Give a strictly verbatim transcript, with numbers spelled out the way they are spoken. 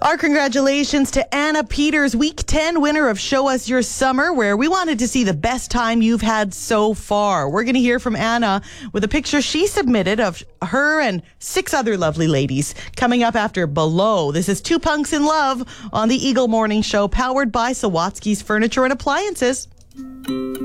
Our congratulations to Anna Peters, Week ten winner of Show Us Your Summer, where we wanted to see the best time you've had so far. We're going to hear from Anna with a picture she submitted of her and six other lovely ladies coming up after Below. This is Two Punks in Love on the Eagle Morning Show, powered by Sawatsky's Furniture and Appliances.